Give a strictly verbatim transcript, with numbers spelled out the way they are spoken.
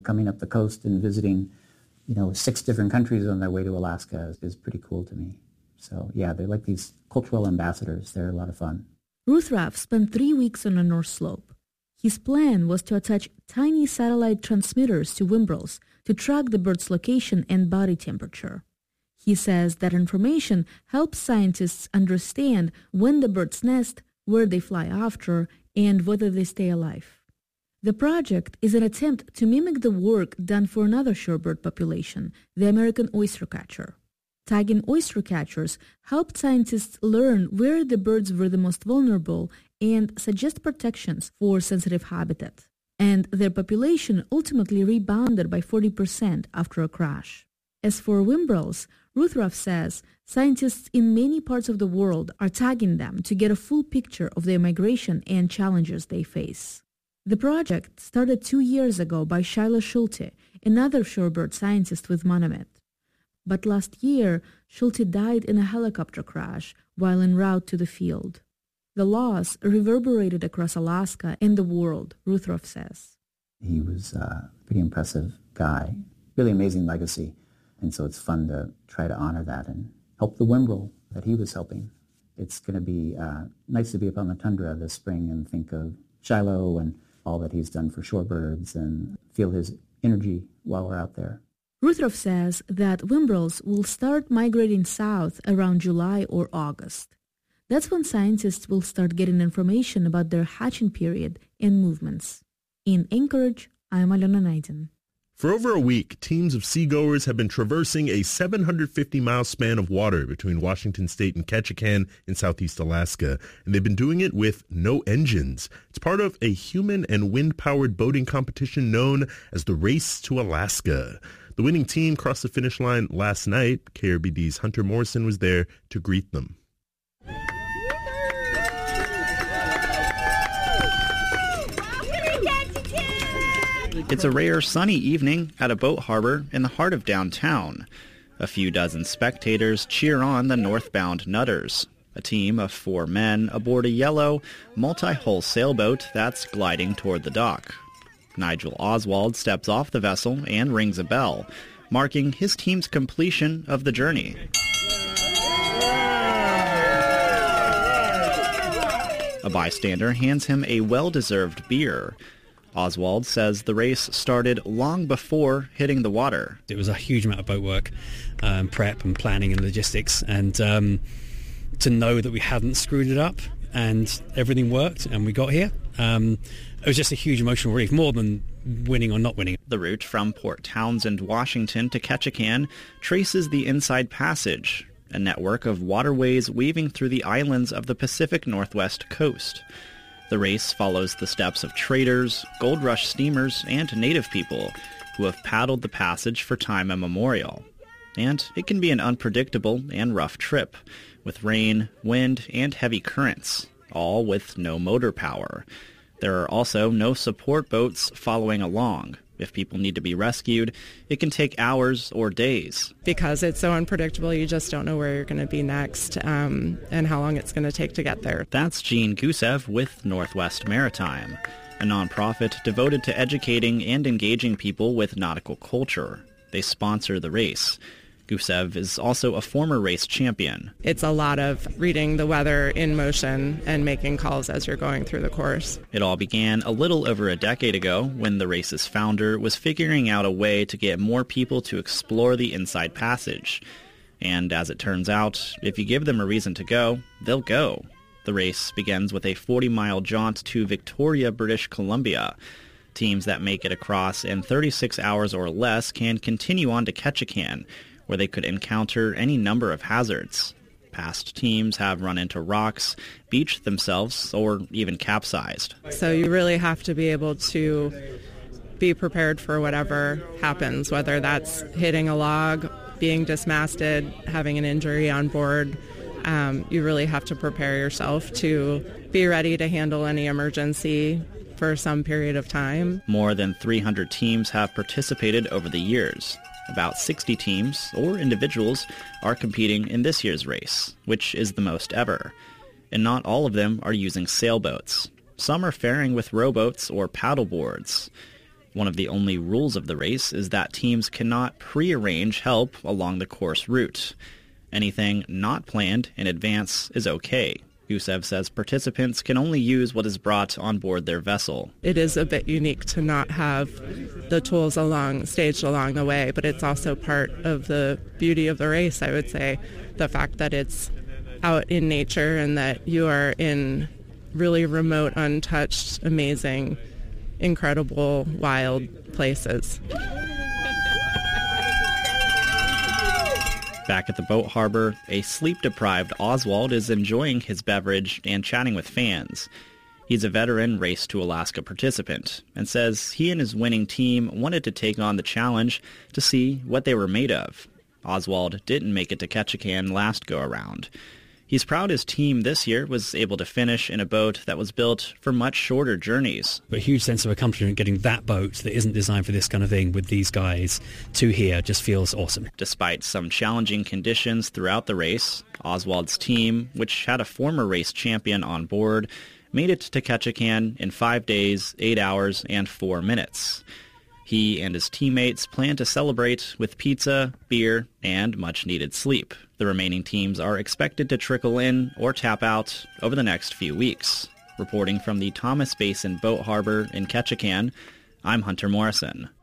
Coming up the coast and visiting, you know, six different countries on their way to Alaska is, is pretty cool to me. So, yeah, they're like these cultural ambassadors. They're a lot of fun. Ruthven spent three weeks on the North Slope. His plan was to attach tiny satellite transmitters to Wimbrels to track the bird's location and body temperature. He says that information helps scientists understand when the birds nest, where they fly after, and whether they stay alive. The project is an attempt to mimic the work done for another shorebird population, the American oystercatcher. Tagging oystercatchers helped scientists learn where the birds were the most vulnerable and suggest protections for sensitive habitat. And their population ultimately rebounded by forty percent after a crash. As for Wimbrels, Ruthven says scientists in many parts of the world are tagging them to get a full picture of their migration and challenges they face. The project started two years ago by Shiloh Schulte, another shorebird scientist with Manomet. But last year, Schulte died in a helicopter crash while en route to the field. The loss reverberated across Alaska and the world, Ruthven says. He was a pretty impressive guy, really amazing legacy. And so it's fun to try to honor that and help the Wimbrel that he was helping. It's going to be uh, nice to be up on the tundra this spring and think of Shiloh and all that he's done for shorebirds and feel his energy while we're out there. Ruthven says that Wimbrels will start migrating south around July or August. That's when scientists will start getting information about their hatching period and movements. In Anchorage, I'm Alona Naidin. For over a week, teams of seagoers have been traversing a seven hundred fifty mile span of water between Washington State and Ketchikan in southeast Alaska, and they've been doing it with no engines. It's part of a human and wind-powered boating competition known as the Race to Alaska. The winning team crossed the finish line last night. K R B D's Hunter Morrison was there to greet them. It's a rare sunny evening at a boat harbor in the heart of downtown. A few dozen spectators cheer on the northbound Nutters, a team of four men aboard a yellow, multi-hull sailboat that's gliding toward the dock. Nigel Oswald steps off the vessel and rings a bell, marking his team's completion of the journey. A bystander hands him a well-deserved beer. Oswald says the race started long before hitting the water. It was a huge amount of boat work, um, prep and planning and logistics, and um, to know that we hadn't screwed it up and everything worked and we got here, um, it was just a huge emotional relief, more than winning or not winning. The route from Port Townsend, Washington to Ketchikan traces the Inside Passage, a network of waterways weaving through the islands of the Pacific Northwest coast. The race follows the steps of traders, gold rush steamers, and native people who have paddled the passage for time immemorial. And it can be an unpredictable and rough trip, with rain, wind, and heavy currents, all with no motor power. There are also no support boats following along. If people need to be rescued, it can take hours or days. Because it's so unpredictable, you just don't know where you're going to be next um, and how long it's going to take to get there. That's Jean Gusev with Northwest Maritime, a nonprofit devoted to educating and engaging people with nautical culture. They sponsor the race. Gusev is also a former race champion. It's a lot of reading the weather in motion and making calls as you're going through the course. It all began a little over a decade ago when the race's founder was figuring out a way to get more people to explore the Inside Passage. And as it turns out, if you give them a reason to go, they'll go. The race begins with a forty mile jaunt to Victoria, British Columbia. Teams that make it across in thirty-six hours or less can continue on to Ketchikan, where they could encounter any number of hazards. Past teams have run into rocks, beached themselves, or even capsized. So you really have to be able to be prepared for whatever happens, whether that's hitting a log, being dismasted, having an injury on board. Um, you really have to prepare yourself to be ready to handle any emergency for some period of time. More than three hundred teams have participated over the years. About sixty teams, or individuals, are competing in this year's race, which is the most ever. And not all of them are using sailboats. Some are faring with rowboats or paddleboards. One of the only rules of the race is that teams cannot prearrange help along the course route. Anything not planned in advance is okay. Gusev says participants can only use what is brought on board their vessel. It is a bit unique to not have the tools along staged along the way, but it's also part of the beauty of the race, I would say. The fact that it's out in nature and that you are in really remote, untouched, amazing, incredible, wild places. Back at the boat harbor, a sleep-deprived Oswald is enjoying his beverage and chatting with fans. He's a veteran Race to Alaska participant and says he and his winning team wanted to take on the challenge to see what they were made of. Oswald didn't make it to Ketchikan last go-around. He's proud his team this year was able to finish in a boat that was built for much shorter journeys. But a huge sense of accomplishment getting that boat that isn't designed for this kind of thing with these guys to here just feels awesome. Despite some challenging conditions throughout the race, Oswald's team, which had a former race champion on board, made it to Ketchikan in five days, eight hours, and four minutes. He and his teammates plan to celebrate with pizza, beer, and much-needed sleep. The remaining teams are expected to trickle in or tap out over the next few weeks. Reporting from the Thomas Basin Boat Harbor in Ketchikan, I'm Hunter Morrison.